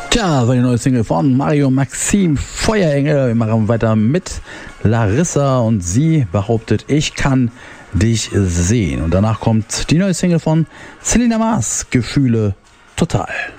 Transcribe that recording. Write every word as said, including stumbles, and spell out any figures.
Tja, so die neue Single von Mario Maxim, Feuerengel. Wir machen weiter mit Larissa und sie behauptet, ich kann dich sehen. Und danach kommt die neue Single von Selena Mars, Gefühle total.